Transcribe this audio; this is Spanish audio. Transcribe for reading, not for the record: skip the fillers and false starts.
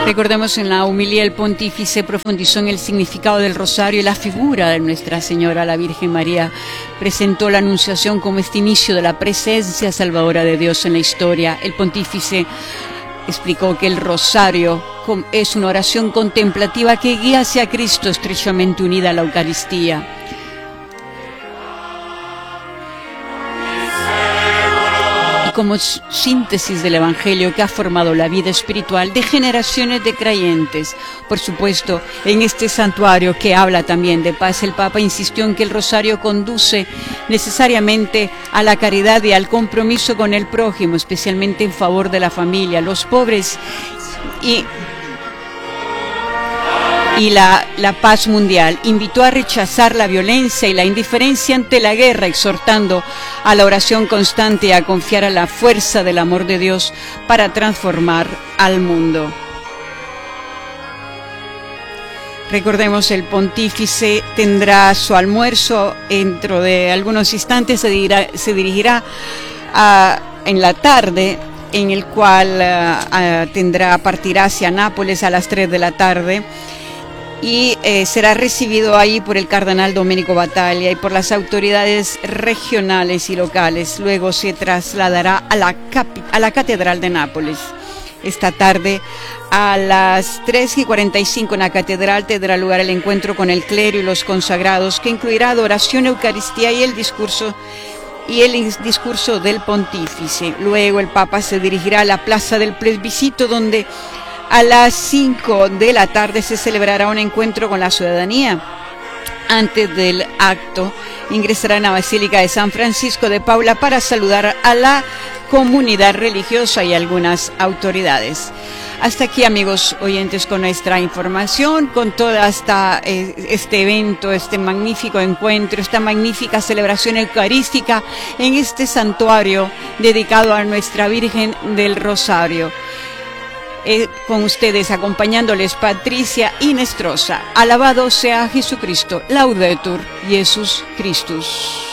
Recordemos en la homilía el pontífice profundizó en el significado del rosario y la figura de Nuestra Señora, la Virgen María. Presentó la Anunciación como este inicio de la presencia salvadora de Dios en la historia. El pontífice explicó que el rosario es una oración contemplativa que guía hacia Cristo, estrechamente unida a la Eucaristía. Como síntesis del Evangelio que ha formado la vida espiritual de generaciones de creyentes. Por supuesto, en este santuario que habla también de paz, el Papa insistió en que el rosario conduce necesariamente a la caridad y al compromiso con el prójimo, especialmente en favor de la familia, los pobres y la paz mundial. Invitó a rechazar la violencia y la indiferencia ante la guerra, exhortando a la oración constante y a confiar a la fuerza del amor de Dios para transformar al mundo. Recordemos, el pontífice tendrá su almuerzo dentro de algunos instantes, se dirigirá en la tarde, en el cual partirá hacia Nápoles a las 3 de la tarde. Y será recibido ahí por el cardenal Domenico Battaglia y por las autoridades regionales y locales. Luego se trasladará a la Catedral de Nápoles. Esta tarde a las 3:45 en la Catedral tendrá lugar el encuentro con el clero y los consagrados, que incluirá adoración, Eucaristía y el discurso del pontífice. Luego el Papa se dirigirá a la Plaza del Plebiscito, donde a las 5 de la tarde se celebrará un encuentro con la ciudadanía. Antes del acto, ingresará en la Basílica de San Francisco de Paula para saludar a la comunidad religiosa y algunas autoridades. Hasta aquí, amigos oyentes, con nuestra información, con toda este evento, este magnífico encuentro, esta magnífica celebración eucarística en este santuario dedicado a Nuestra Virgen del Rosario. Con ustedes, acompañándoles, Patricia Inestrosa. Alabado sea Jesucristo. Laudetur Jesus Christus.